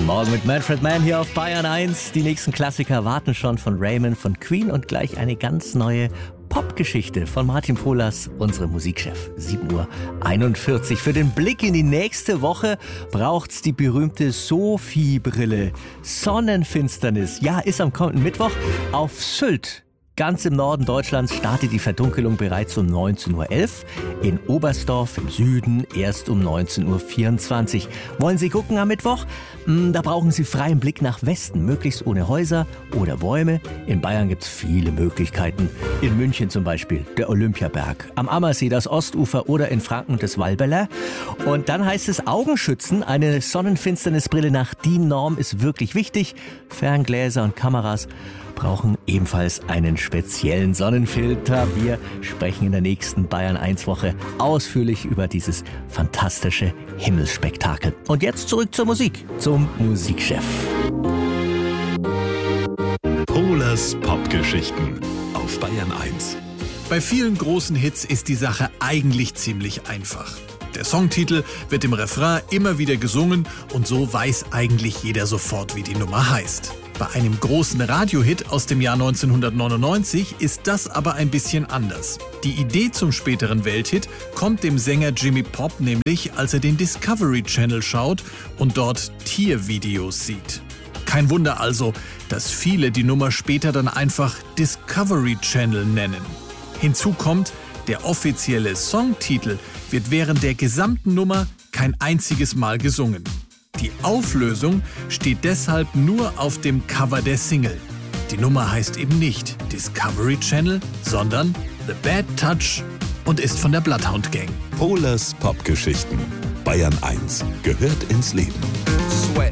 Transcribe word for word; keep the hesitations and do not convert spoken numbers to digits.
Guten Morgen mit Manfred Mann hier auf Bayern eins. Die nächsten Klassiker warten schon von Raymond, von Queen und gleich eine ganz neue Popgeschichte von Martin Polas, unserem Musikchef. sieben Uhr einundvierzig. Für den Blick in die nächste Woche braucht's die berühmte Sophie-Brille. Sonnenfinsternis, ja, ist am kommenden Mittwoch auf Sylt. Ganz im Norden Deutschlands startet die Verdunkelung bereits um neunzehn Uhr elf. In Oberstdorf im Süden erst um neunzehn Uhr vierundzwanzig. Wollen Sie gucken am Mittwoch? Da brauchen Sie freien Blick nach Westen, möglichst ohne Häuser oder Bäume. In Bayern gibt es viele Möglichkeiten. In München zum Beispiel der Olympiaberg, am Ammersee das Ostufer oder in Franken das Walberler. Und dann heißt es Augenschützen. Eine Sonnenfinsternisbrille nach D I N-Norm ist wirklich wichtig. Ferngläser und Kameras brauchen ebenfalls einen speziellen Sonnenfilter. Wir sprechen in der nächsten Bayern eins Woche ausführlich über dieses fantastische Himmelsspektakel. Und jetzt zurück zur Musik, zum Musikchef. Polas Popgeschichten auf Bayern eins. Bei vielen großen Hits ist die Sache eigentlich ziemlich einfach. Der Songtitel wird im Refrain immer wieder gesungen und so weiß eigentlich jeder sofort, wie die Nummer heißt. Bei einem großen Radiohit aus dem Jahr neunzehnhundertneunundneunzig ist das aber ein bisschen anders. Die Idee zum späteren Welthit kommt dem Sänger Jimmy Pop nämlich, als er den Discovery Channel schaut und dort Tiervideos sieht. Kein Wunder also, dass viele die Nummer später dann einfach Discovery Channel nennen. Hinzu kommt, der offizielle Songtitel wird während der gesamten Nummer kein einziges Mal gesungen. Die Auflösung steht deshalb nur auf dem Cover der Single. Die Nummer heißt eben nicht Discovery Channel, sondern The Bad Touch und ist von der Bloodhound Gang. Polas Popgeschichten. Bayern eins gehört ins Leben.